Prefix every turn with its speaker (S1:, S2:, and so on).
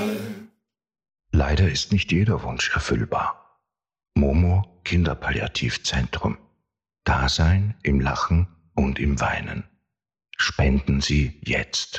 S1: Leider ist nicht jeder Wunsch erfüllbar. Momo Kinderpalliativzentrum. Dasein im Lachen und im Weinen. Spenden Sie jetzt.